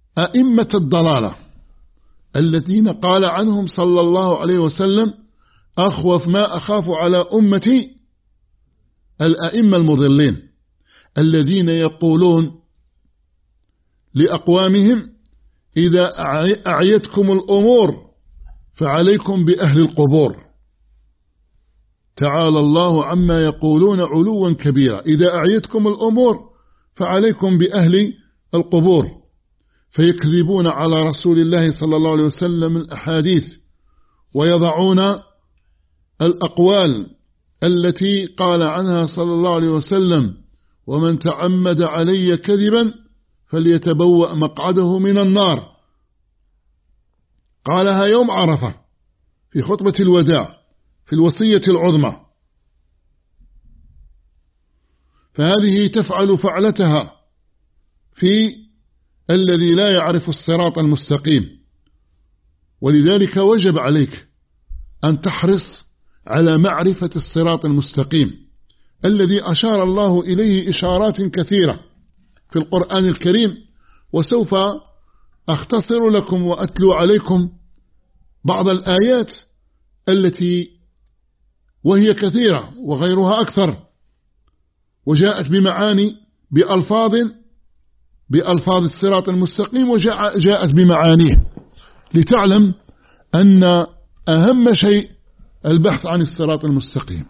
أئمة الضلالة الذين قال عنهم صلى الله عليه وسلم أخوف ما أخاف على أمتي الأئمة المضلين الذين يقولون لأقوامهم إذا أعيتكم الأمور فعليكم بأهل القبور. تعالى الله عما يقولون علوا كبيرا. إذا أعيتكم الأمور فعليكم بأهل القبور، فيكذبون على رسول الله صلى الله عليه وسلم الأحاديث ويضعون الأقوال التي قال عنها صلى الله عليه وسلم ومن تعمد علي كذبا فليتبوأ مقعده من النار. قالها يوم عرفة في خطبة الوداع في الوصية العظمى. فهذه تفعل فعلتها في الذي لا يعرف الصراط المستقيم. ولذلك وجب عليك أن تحرص على معرفة الصراط المستقيم الذي أشار الله إليه إشارات كثيرة في القرآن الكريم، وسوف أختصر لكم وأتلو عليكم بعض الآيات التي وهي كثيرة وغيرها أكثر، وجاءت بمعاني بألفاظ الصراط المستقيم وجاءت بمعانيه، لتعلم أن أهم شيء البحث عن الصراط المستقيم،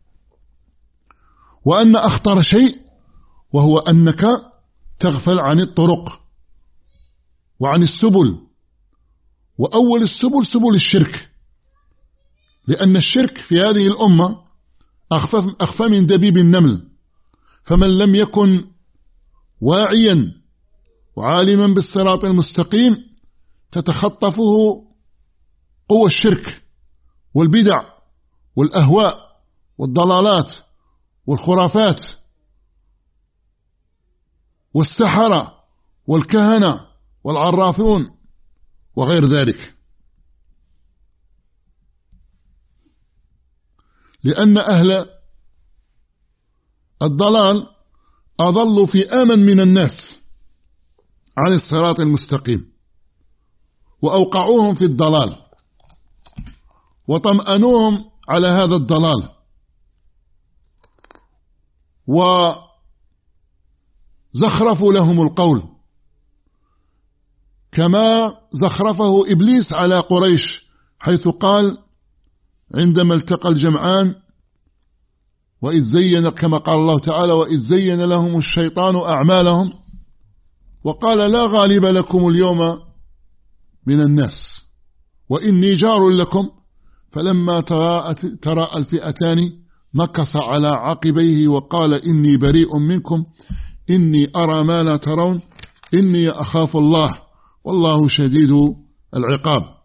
وأن أخطر شيء وهو أنك تغفل عن الطرق وعن السبل. وأول السبل سبل الشرك، لأن الشرك في هذه الأمة أخفى من دبيب النمل. فمن لم يكن واعيا وعالما بالصراط المستقيم تتخطفه قوى الشرك والبدع والأهواء والضلالات والخرافات والسحرة والكهنة والعرافون وغير ذلك، لأن أهل الضلال أضلوا في آمن من الناس عن الصراط المستقيم، وأوقعوهم في الضلال وطمأنوهم على هذا الضلال، وزخرفوا لهم القول كما زخرفه إبليس على قريش، حيث قال عندما التقى الجمعان وإذ زين كما قال الله تعالى وإذ زين لهم الشيطان أعمالهم وقال لا غالب لكم اليوم من الناس وإني جار لكم، فلما تراءى الفئتان نكص على عقبيه وقال إني بريء منكم إني أرى ما لا ترون إني أخاف الله والله شديد العقاب.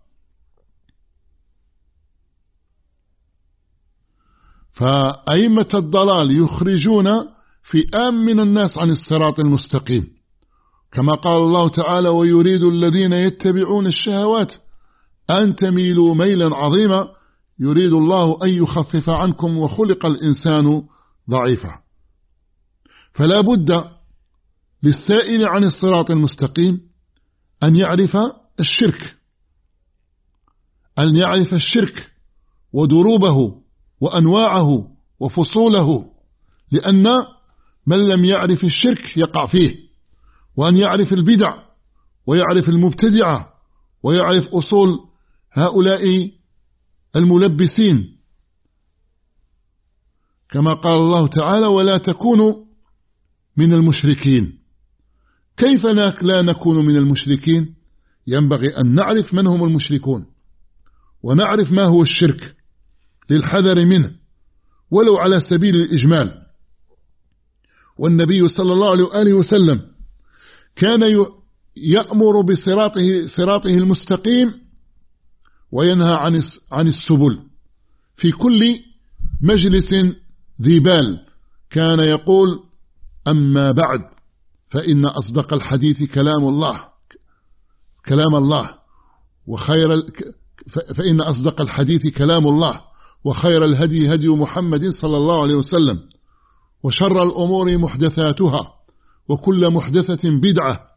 فأئمة الضلال يخرجون فئام من الناس عن الصراط المستقيم، كما قال الله تعالى ويريد الذين يتبعون الشهوات أن تميلوا ميلا عظيما يريد الله أن يخفف عنكم وخلق الإنسان ضعيفا. فلا بد للسائل عن الصراط المستقيم أن يعرف الشرك ودروبه وأنواعه وفصوله، لأن من لم يعرف الشرك يقع فيه، وأن يعرف البدع ويعرف المبتدعة ويعرف أصول هؤلاء الملبسين، كما قال الله تعالى ولا تكونوا من المشركين. كيف لا نكون من المشركين؟ ينبغي أن نعرف من هم المشركون ونعرف ما هو الشرك للحذر منه ولو على سبيل الإجمال. والنبي صلى الله عليه وسلم كان يأمر بصراطه المستقيم وينهى عن السبل في كل مجلس ذي بال. كان يقول أما بعد فإن أصدق الحديث كلام الله فإن أصدق الحديث كلام الله وخير الهدي هدي محمد صلى الله عليه وسلم وشر الأمور محدثاتها وكل محدثة بدعة